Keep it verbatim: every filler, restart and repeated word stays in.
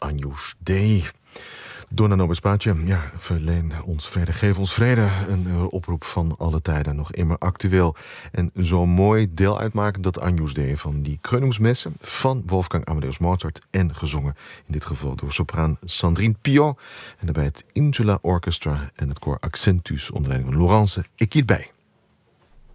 Agnus Dei. Dona nobis pacem, ja, verleen ons vrede, geef ons vrede. Een uh, oproep van alle tijden, nog immer actueel. En zo mooi deel uitmaken dat Agnus Dei van die Krönungsmessen van Wolfgang Amadeus Mozart en gezongen in dit geval door sopraan Sandrine Pion en daarbij het Insula Orchestra en het koor Accentus onder leiding van Laurence Equilbey.